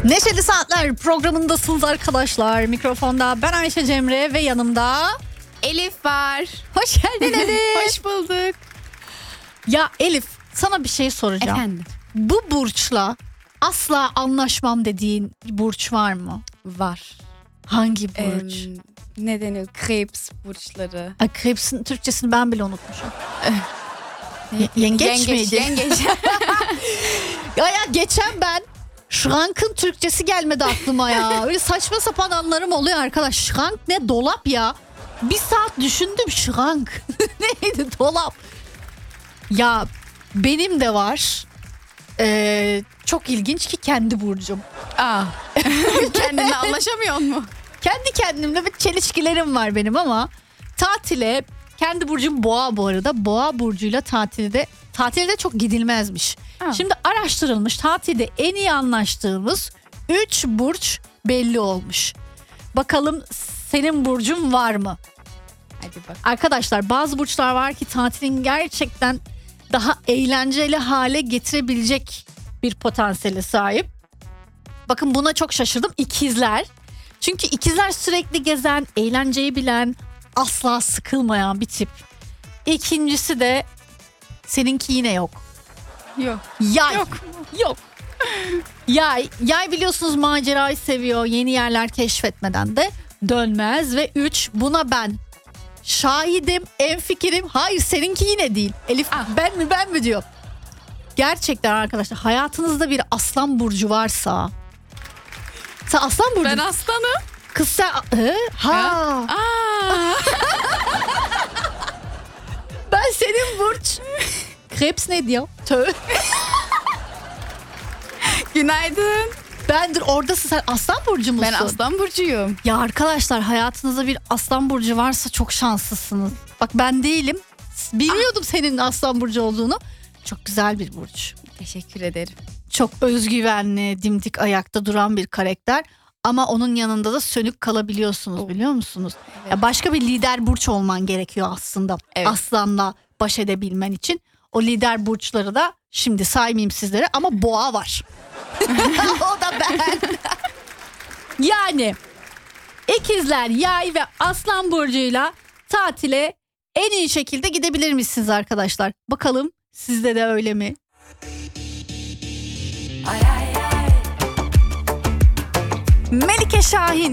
Neşeli Saatler programındasınız arkadaşlar. Mikrofonda ben Ayşe Cemre ve yanımda Elif var. Hoş geldin Elif. Hoş bulduk. Ya Elif, sana bir şey soracağım. Efendim? Bu burçla asla anlaşmam dediğin bir burç var mı? Var. Hangi burç? Ne deniyor? Krebs burçları. Krebs'in Türkçesini ben bile unutmuşum. Yengeç miydi? Yengeç. Ya geçen ben Schrank'ın Türkçesi gelmedi aklıma ya. Öyle saçma sapan anlarım oluyor arkadaş. Schrank ne? Dolap ya. Bir saat düşündüm Schrank. Neydi dolap? Ya benim de var. Çok ilginç ki kendi burcum. Kendinle anlaşamıyor mu? Kendi kendimle bir çelişkilerim var benim ama tatile kendi burcum Boğa bu arada. Boğa burcuyla tatilde çok gidilmezmiş. Şimdi araştırılmış, tatilde en iyi anlaştığımız 3 burç belli olmuş. Bakalım senin burcun var mı? Hadi bak. Arkadaşlar bazı burçlar var ki tatilin gerçekten daha eğlenceli hale getirebilecek bir potansiyele sahip. Bakın buna çok şaşırdım. İkizler. Çünkü ikizler sürekli gezen, eğlenceyi bilen, asla sıkılmayan bir tip. İkincisi de seninki yine yok. Yok. Yay. Yok. Yok. Yay biliyorsunuz macerayı seviyor. Yeni yerler keşfetmeden de dönmez. Ve 3 buna ben şahidim, enfikirim. Hayır seninki yine değil. Elif ben mi diyor. Gerçekten arkadaşlar hayatınızda bir aslan burcu varsa. Sen aslan burcu. Ben aslanım. Kız sen ben senin burç. Krebs ne diyor? Günaydın. Bendir oradasın, sen aslan burcu musun? Ben aslan burcuyum. Ya arkadaşlar hayatınızda bir aslan burcu varsa çok şanslısınız. Bak ben değilim. Bilmiyordum senin aslan burcu olduğunu. Çok güzel bir burç. Teşekkür ederim. Çok özgüvenli, dimdik ayakta duran bir karakter. Ama onun yanında da sönük kalabiliyorsunuz, biliyor musunuz? Evet. Ya başka bir lider burç olman gerekiyor aslında. Evet. Aslanla baş edebilmen için. O lider burçları da şimdi saymayayım sizlere ama boğa var. O da ben. Yani ikizler, yay ve aslan burcuyla tatile en iyi şekilde gidebilir misiniz arkadaşlar? Bakalım sizde de öyle mi? Melike Şahin